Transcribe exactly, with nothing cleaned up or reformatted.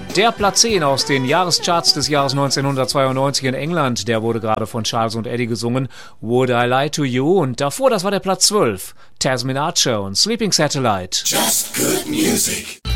Der Platz zehn aus den Jahrescharts des Jahres neunzehnhundertzweiundneunzig in England, der wurde gerade von Charles und Eddie gesungen, Would I Lie to You? Und davor, das war der Platz zwölf, Tasmin Archer und Sleeping Satellite. Just good music.